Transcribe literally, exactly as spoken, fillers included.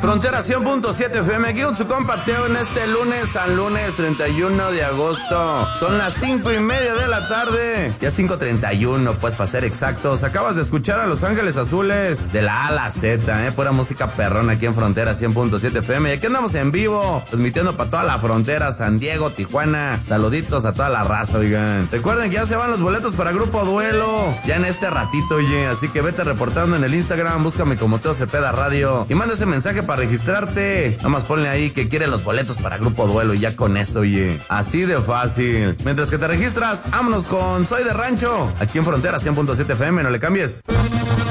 Frontera cien punto siete F M, aquí con su compa Teo en este lunes, San Lunes treinta y uno de agosto. Son las cinco y media de la tarde, ya cinco treinta y uno, pues para ser exactos. Acabas de escuchar a Los Ángeles Azules de la A a la Z, eh, pura música perrona aquí en Frontera cien punto siete F M. Y aquí andamos en vivo, transmitiendo para toda la frontera, San Diego, Tijuana. Saluditos a toda la raza, oigan. Recuerden que ya se van los boletos para Grupo Duelo, ya en este ratito, oye. Así que vete reportando en el Instagram, búscame como Teo Cepeda Radio y manda ese mensaje para registrarte. Nada más ponle ahí que quiere los boletos para Grupo Duelo y ya con eso, oye. Así de fácil. Mientras que te registras, vámonos con Soy de Rancho, aquí en Frontera cien punto siete F M, no le cambies.